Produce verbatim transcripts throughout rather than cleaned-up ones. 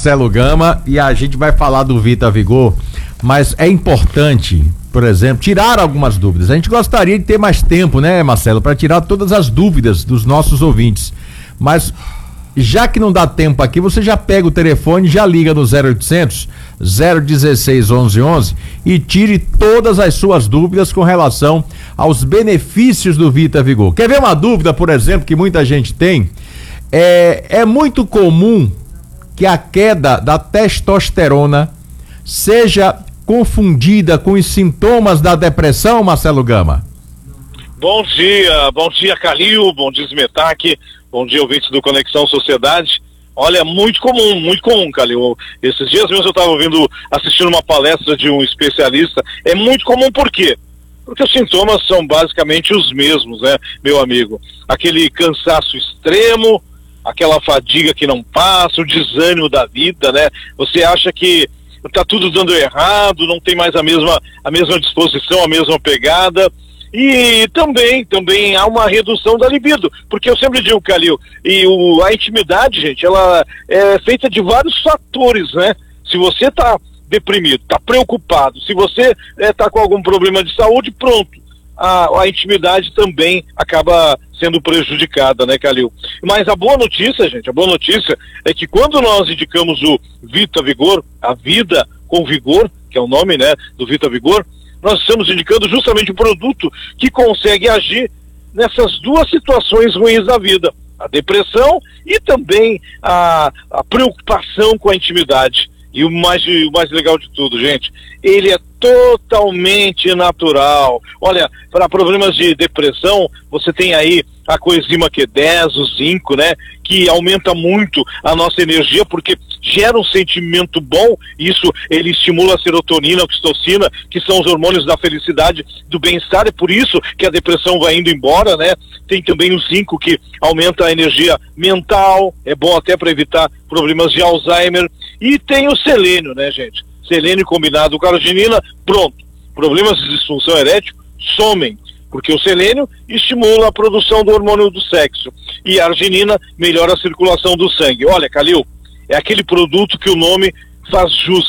Marcelo Gama e a gente vai falar do Vita Vigor, mas é importante, por exemplo, tirar algumas dúvidas. A gente gostaria de ter mais tempo, né, Marcelo, para tirar todas as dúvidas dos nossos ouvintes, mas já que não dá tempo aqui, você já pega o telefone, já liga no zero oitocentos, zero dezesseis, onze onze e tire todas as suas dúvidas com relação aos benefícios do Vita Vigor. Quer ver uma dúvida, por exemplo, que muita gente tem? É, é muito comum que a queda da testosterona seja confundida com os sintomas da depressão, Marcelo Gama? Bom dia, bom dia, Calil, bom dia, Smetak, bom dia, ouvintes do Conexão Sociedade. Olha, muito comum, muito comum, Calil. Esses dias mesmo eu estava ouvindo, assistindo uma palestra de um especialista. É muito comum, por quê? Porque os sintomas são basicamente os mesmos, né, meu amigo? Aquele cansaço extremo, aquela fadiga que não passa, o desânimo da vida, né? Você acha que tá tudo dando errado, não tem mais a mesma, a mesma disposição, a mesma pegada. E também, também há uma redução da libido, porque eu sempre digo, Calil, e o, a intimidade, gente, ela é feita de vários fatores, né? Se você tá deprimido, tá preocupado, se você é, tá com algum problema de saúde, pronto, a, a intimidade também acaba sendo prejudicada, né, Calil? Mas a boa notícia, gente, a boa notícia é que quando nós indicamos o Vita Vigor, a vida com vigor, que é o nome, né, do Vita Vigor, nós estamos indicando justamente o produto que consegue agir nessas duas situações ruins da vida, a depressão e também a, a preocupação com a intimidade. E o mais, o mais legal de tudo, gente, ele é totalmente natural. Olha, para problemas de depressão, você tem aí a coenzima Q dez, o zinco, né, que aumenta muito a nossa energia, porque gera um sentimento bom. Isso, ele estimula a serotonina, a oxitocina, que são os hormônios da felicidade, do bem-estar, é por isso que a depressão vai indo embora, né? Tem também o zinco, que aumenta a energia mental, é bom até para evitar problemas de Alzheimer. E tem o selênio, né, gente? Selênio combinado com a arginina, pronto. Problemas de disfunção erétil somem, porque o selênio estimula a produção do hormônio do sexo e a arginina melhora a circulação do sangue. Olha, Calil, é aquele produto que o nome faz jus.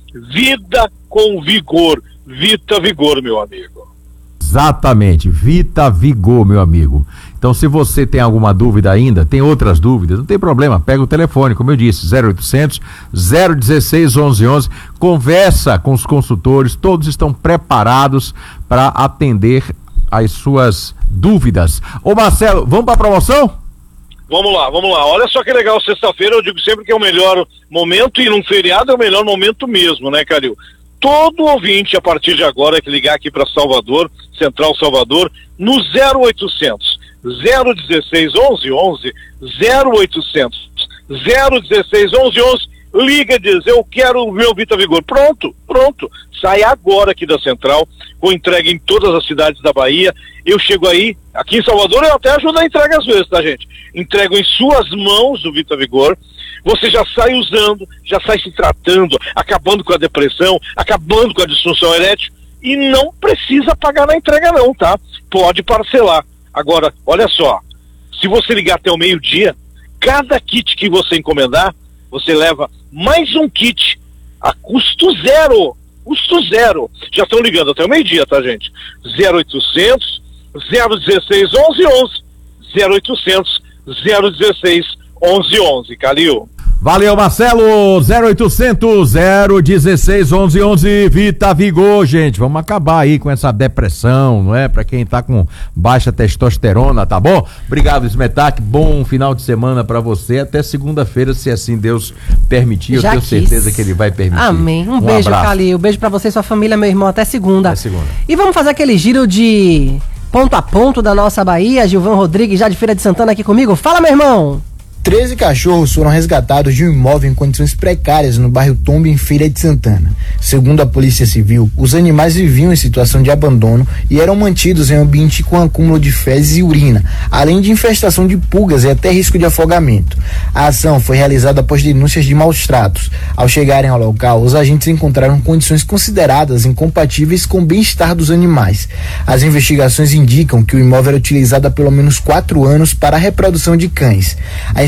Vida com vigor. Vita Vigor, meu amigo. Exatamente, Vita Vigor, meu amigo. Então, se você tem alguma dúvida ainda, tem outras dúvidas, não tem problema, pega o telefone, como eu disse, zero oitocentos, zero dezesseis, onze onze, conversa com os consultores, todos estão preparados para atender as suas dúvidas. Ô Marcelo, vamos para a promoção? Vamos lá, vamos lá. Olha só que legal, sexta-feira eu digo sempre que é o melhor momento e num feriado é o melhor momento mesmo, né, Calil? Todo ouvinte, a partir de agora, que ligar aqui para Salvador, Central Salvador, no zero oitocentos, zero dezesseis, onze onze, zero oitocentos, zero dezesseis, onze onze, liga e diz, eu quero o meu Vita Vigor. Pronto, pronto. Sai agora aqui da Central, com entrega em todas as cidades da Bahia. Eu chego aí, aqui em Salvador, eu até ajudo a entrega às vezes, tá, gente? Entrego em suas mãos o Vita Vigor. Você já sai usando, já sai se tratando, acabando com a depressão, acabando com a disfunção erétil, e não precisa pagar na entrega não, tá? Pode parcelar. Agora, olha só, se você ligar até o meio-dia, cada kit que você encomendar, você leva mais um kit a custo zero, custo zero. Já estão ligando até o meio-dia, tá, gente? zero oitocentos, zero dezesseis, onze onze, zero oitocentos, zero dezesseis, onze onze, Calil. Valeu, Marcelo. Zero oitocentos, zero dezesseis, onze onze, Vita Vigor, gente. Vamos acabar aí com essa depressão, não é? Pra quem tá com baixa testosterona, tá bom? Obrigado, Smetak. Bom final de semana pra você. Até segunda-feira, se assim Deus permitir. Já eu tenho quis. certeza que ele vai permitir. Amém. Um, um beijo, abraço. Calil. Beijo pra você e sua família, meu irmão. Até segunda. Até segunda. E vamos fazer aquele giro de ponto a ponto da nossa Bahia. Gilvan Rodrigues, já de Feira de Santana, aqui comigo. Fala, meu irmão. treze cachorros foram resgatados de um imóvel em condições precárias no bairro Tombe, em Feira de Santana. Segundo a Polícia Civil, os animais viviam em situação de abandono e eram mantidos em um ambiente com acúmulo de fezes e urina, além de infestação de pulgas e até risco de afogamento. A ação foi realizada após denúncias de maus tratos. Ao chegarem ao local, os agentes encontraram condições consideradas incompatíveis com o bem-estar dos animais. As investigações indicam que o imóvel era utilizado há pelo menos quatro anos para a reprodução de cães. A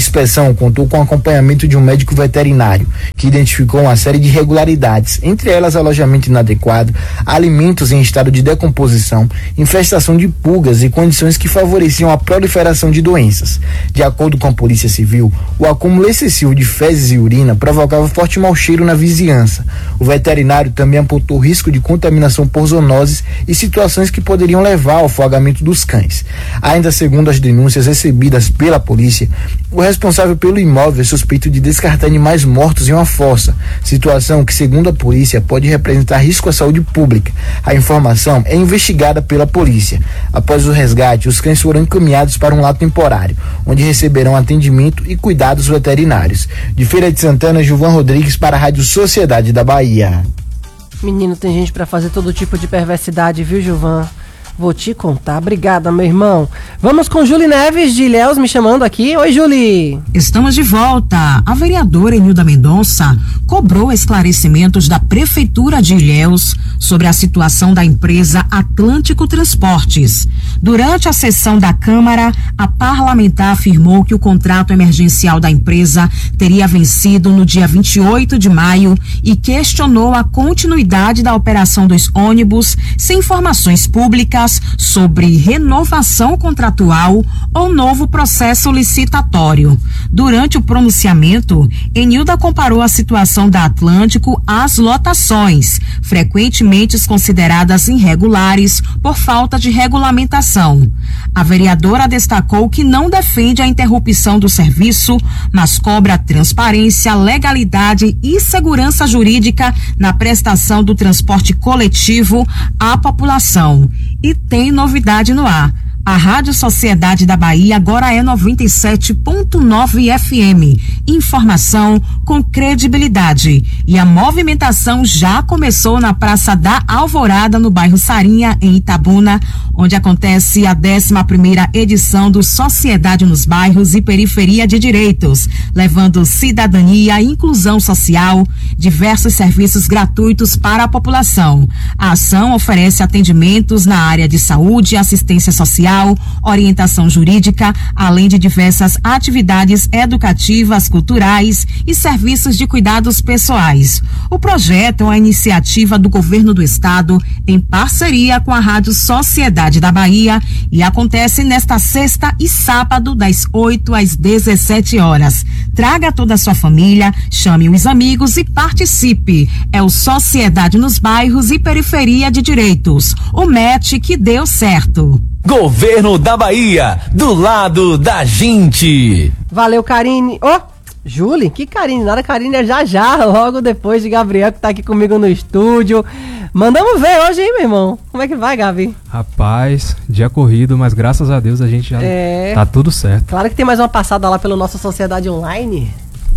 inspeção contou com o acompanhamento de um médico veterinário, que identificou uma série de irregularidades, entre elas alojamento inadequado, alimentos em estado de decomposição, infestação de pulgas e condições que favoreciam a proliferação de doenças. De acordo com a Polícia Civil, o acúmulo excessivo de fezes e urina provocava forte mau cheiro na vizinhança. O veterinário também apontou risco de contaminação por zoonoses e situações que poderiam levar ao afogamento dos cães. Ainda segundo as denúncias recebidas pela polícia, o responsável pelo imóvel é suspeito de descartar animais mortos em uma fossa, situação que, segundo a polícia, pode representar risco à saúde pública. A informação é investigada pela polícia. Após o resgate, os cães foram encaminhados para um lar temporário, onde receberão atendimento e cuidados veterinários. De Feira de Santana, Gilvan Rodrigues para a Rádio Sociedade da Bahia. Menino, tem gente pra fazer todo tipo de perversidade, viu, Gilvan? Vou te contar. Obrigada, meu irmão. Vamos com Julie Neves de Ilhéus me chamando aqui. Oi, Julie. Estamos de volta. A vereadora Enilda Mendonça cobrou esclarecimentos da Prefeitura de Ilhéus sobre a situação da empresa Atlântico Transportes. Durante a sessão da Câmara, a parlamentar afirmou que o contrato emergencial da empresa teria vencido no dia vinte e oito de maio e questionou a continuidade da operação dos ônibus sem informações públicas sobre renovação contratual ou novo processo licitatório. Durante o pronunciamento, Enilda comparou a situação da Atlântico às lotações, frequentemente consideradas irregulares por falta de regulamentação. A vereadora destacou que não defende a interrupção do serviço, mas cobra transparência, legalidade e segurança jurídica na prestação do transporte coletivo à população. E tem novidade no ar. A Rádio Sociedade da Bahia agora é noventa e sete ponto nove F M. Informação com credibilidade. E a movimentação já começou na Praça da Alvorada, no bairro Sarinha, em Itabuna, onde acontece a décima primeira edição do Sociedade nos Bairros e Periferia de Direitos, levando cidadania, inclusão social, diversos serviços gratuitos para a população. A ação oferece atendimentos na área de saúde, assistência social, orientação jurídica, além de diversas atividades educativas, culturais e serviços de cuidados pessoais. O projeto é uma iniciativa do Governo do Estado em parceria com a Rádio Sociedade da Bahia e acontece nesta sexta e sábado das oito às dezessete horas. Traga toda a sua família, chame os amigos e participe. É o Sociedade nos Bairros e Periferia de Direitos. O match que deu certo. Governo da Bahia, do lado da gente. Valeu, Karine. Ô, oh, Julie, que Karine? Nada, Karine é já já, logo depois de Gabriel, que tá aqui comigo no estúdio. Mandamos ver hoje, hein, meu irmão? Como é que vai, Gabi? Rapaz, dia corrido, mas graças a Deus a gente já é... tá tudo certo. Claro que tem mais uma passada lá pelo nosso Sociedade Online.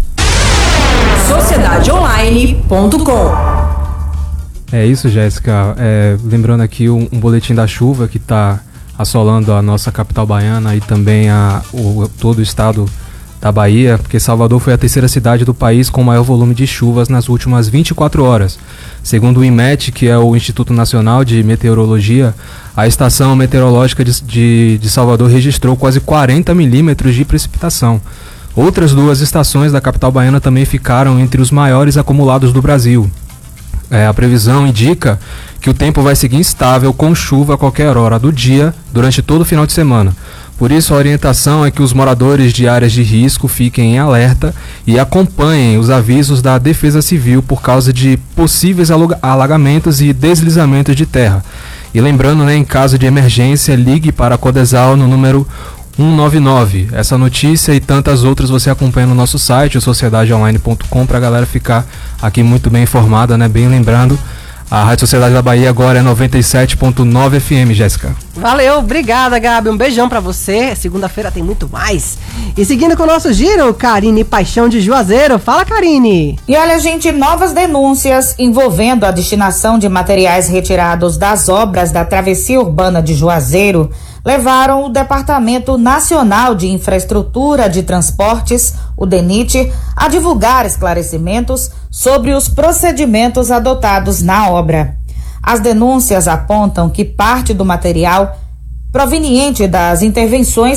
sociedade online ponto com. É isso, Jéssica. É, lembrando aqui um, um boletim da chuva que tá assolando a nossa capital baiana e também a, o, todo o estado da Bahia, porque Salvador foi a terceira cidade do país com maior volume de chuvas nas últimas vinte e quatro horas. Segundo o IMET, que é o Instituto Nacional de Meteorologia, a estação meteorológica de, de, de Salvador registrou quase quarenta milímetros de precipitação. Outras duas estações da capital baiana também ficaram entre os maiores acumulados do Brasil. É, a previsão indica que o tempo vai seguir instável com chuva a qualquer hora do dia durante todo o final de semana. Por isso, a orientação é que os moradores de áreas de risco fiquem em alerta e acompanhem os avisos da Defesa Civil por causa de possíveis alagamentos e deslizamentos de terra. E lembrando, né, em caso de emergência, ligue para a Codesal no número cento e noventa e nove. Essa notícia e tantas outras você acompanha no nosso site, o sociedade online ponto com, para a galera ficar aqui muito bem informada, né? Bem lembrando, a Rádio Sociedade da Bahia agora é noventa e sete ponto nove F M, Jéssica. Valeu, obrigada, Gabi. Um beijão pra você. Segunda-feira tem muito mais. E seguindo com o nosso giro, Karine Paixão de Juazeiro. Fala, Karine. E olha, gente, novas denúncias envolvendo a destinação de materiais retirados das obras da Travessia Urbana de Juazeiro levaram o Departamento Nacional de Infraestrutura de Transportes, o DENIT, a divulgar esclarecimentos sobre os procedimentos adotados na obra. As denúncias apontam que parte do material proveniente das intervenções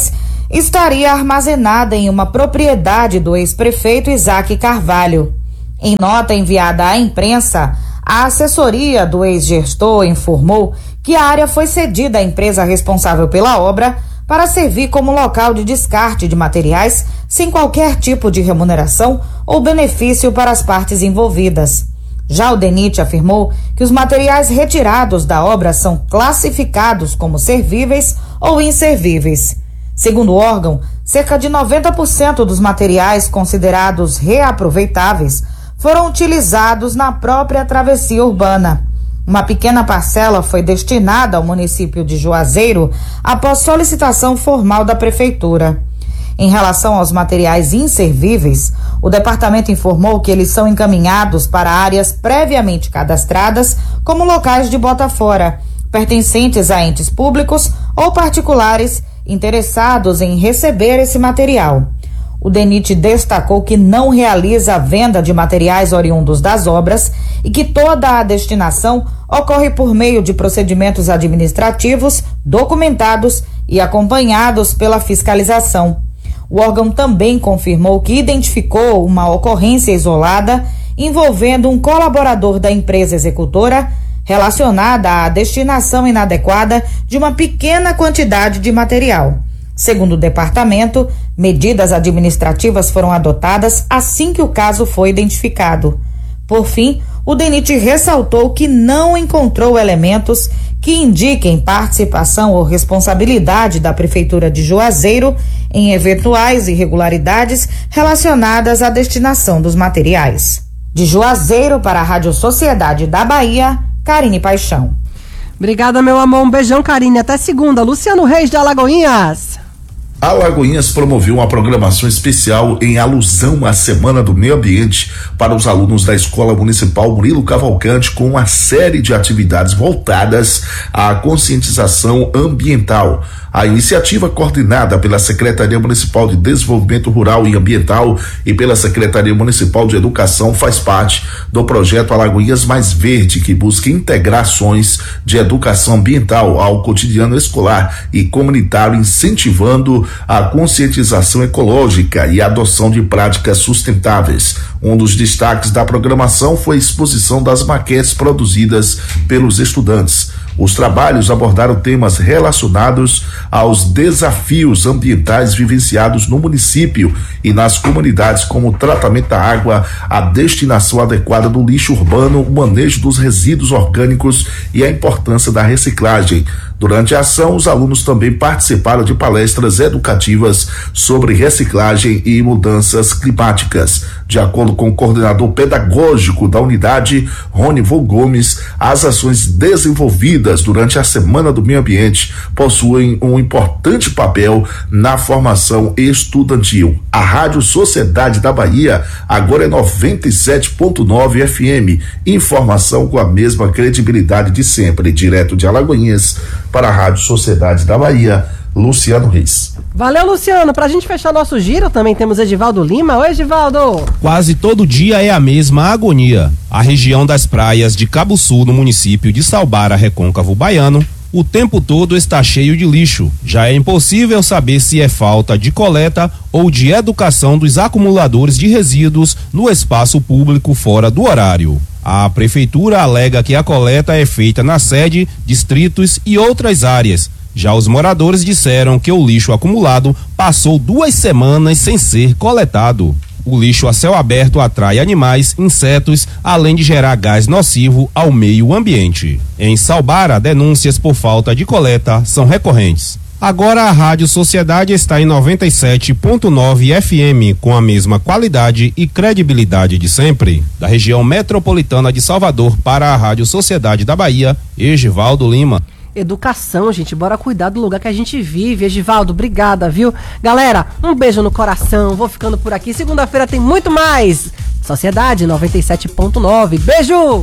estaria armazenada em uma propriedade do ex-prefeito Isaac Carvalho. Em nota enviada à imprensa, a assessoria do ex-gestor informou que a área foi cedida à empresa responsável pela obra para servir como local de descarte de materiais sem qualquer tipo de remuneração ou benefício para as partes envolvidas. Já o DENIT afirmou que os materiais retirados da obra são classificados como servíveis ou inservíveis. Segundo o órgão, cerca de noventa por cento dos materiais considerados reaproveitáveis foram utilizados na própria travessia urbana. Uma pequena parcela foi destinada ao município de Juazeiro após solicitação formal da prefeitura. Em relação aos materiais inservíveis, o departamento informou que eles são encaminhados para áreas previamente cadastradas como locais de bota fora, pertencentes a entes públicos ou particulares interessados em receber esse material. O DENIT destacou que não realiza a venda de materiais oriundos das obras e que toda a destinação ocorre por meio de procedimentos administrativos documentados e acompanhados pela fiscalização. O órgão também confirmou que identificou uma ocorrência isolada envolvendo um colaborador da empresa executora relacionada à destinação inadequada de uma pequena quantidade de material. Segundo o departamento, medidas administrativas foram adotadas assim que o caso foi identificado. Por fim, o DENIT ressaltou que não encontrou elementos que indiquem participação ou responsabilidade da Prefeitura de Juazeiro em eventuais irregularidades relacionadas à destinação dos materiais. De Juazeiro para a Rádio Sociedade da Bahia, Karine Paixão. Obrigada, meu amor. Um beijão, Karine. Até segunda. Luciano Reis de Alagoinhas. Alagoinhas promoveu uma programação especial em alusão à Semana do Meio Ambiente para os alunos da Escola Municipal Murilo Cavalcante, com uma série de atividades voltadas à conscientização ambiental. A iniciativa, coordenada pela Secretaria Municipal de Desenvolvimento Rural e Ambiental e pela Secretaria Municipal de Educação, faz parte do projeto Alagoinhas Mais Verde, que busca integrar ações de educação ambiental ao cotidiano escolar e comunitário, incentivando a conscientização ecológica e a adoção de práticas sustentáveis. Um dos destaques da programação foi a exposição das maquetes produzidas pelos estudantes. Os trabalhos abordaram temas relacionados aos desafios ambientais vivenciados no município e nas comunidades, como o tratamento da água, a destinação adequada do lixo urbano, o manejo dos resíduos orgânicos e a importância da reciclagem. Durante a ação, os alunos também participaram de palestras educativas sobre reciclagem e mudanças climáticas. De acordo com o coordenador pedagógico da unidade, Ronival Gomes, as ações desenvolvidas durante a Semana do Meio Ambiente possuem um importante papel na formação estudantil. A Rádio Sociedade da Bahia agora é noventa e sete ponto nove F M. Informação com a mesma credibilidade de sempre. Direto de Alagoinhas para a Rádio Sociedade da Bahia, Luciano Reis. Valeu, Luciano. Pra gente fechar nosso giro, também temos Edivaldo Lima. Oi, Edivaldo. Quase todo dia é a mesma agonia. A região das praias de Cabo Sul, no município de Salbara, Recôncavo Baiano, o tempo todo está cheio de lixo. Já é impossível saber se é falta de coleta ou de educação dos acumuladores de resíduos no espaço público fora do horário. A prefeitura alega que a coleta é feita na sede, distritos e outras áreas. Já os moradores disseram que o lixo acumulado passou duas semanas sem ser coletado. O lixo a céu aberto atrai animais, insetos, além de gerar gás nocivo ao meio ambiente. Em Salbara, denúncias por falta de coleta são recorrentes. Agora a Rádio Sociedade está em noventa e sete ponto nove F M, com a mesma qualidade e credibilidade de sempre. Da região metropolitana de Salvador para a Rádio Sociedade da Bahia, Edivaldo Lima. Educação, gente, bora cuidar do lugar que a gente vive. Edivaldo, obrigada, viu? Galera, um beijo no coração, vou ficando por aqui. Segunda-feira tem muito mais. Sociedade noventa e sete ponto nove. Beijo!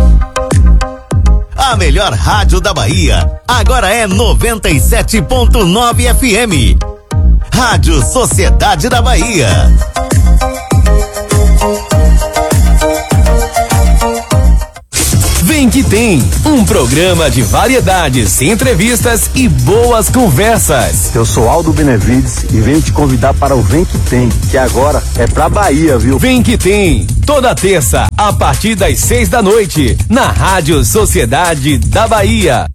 A melhor rádio da Bahia agora é noventa e sete ponto nove F M. Rádio Sociedade da Bahia. Vem Que Tem, um programa de variedades, entrevistas e boas conversas. Eu sou Aldo Benevides e venho te convidar para o Vem Que Tem, que agora é pra Bahia, viu? Vem Que Tem, toda terça, a partir das seis da noite, na Rádio Sociedade da Bahia.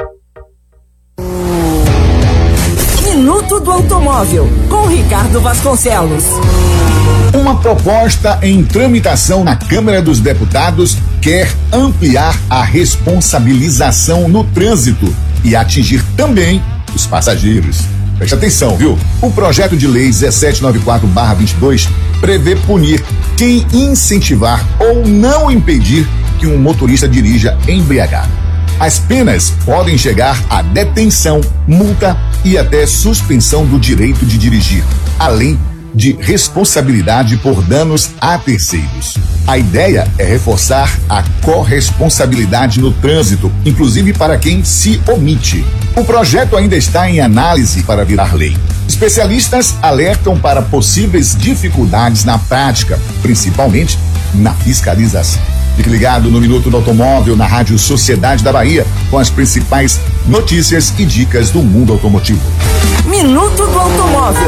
Minuto do Automóvel, com Ricardo Vasconcelos. Uma proposta em tramitação na Câmara dos Deputados quer ampliar a responsabilização no trânsito e atingir também os passageiros. Preste atenção, viu? O projeto de lei dezessete noventa e quatro barra vinte e dois prevê punir quem incentivar ou não impedir que um motorista dirija embriagado. As penas podem chegar a detenção, multa e até suspensão do direito de dirigir, além de responsabilidade por danos a terceiros. A ideia é reforçar a corresponsabilidade no trânsito, inclusive para quem se omite. O projeto ainda está em análise para virar lei. Especialistas alertam para possíveis dificuldades na prática, principalmente na fiscalização. Fique ligado no Minuto do Automóvel, na Rádio Sociedade da Bahia, com as principais notícias e dicas do mundo automotivo. Minuto do Automóvel,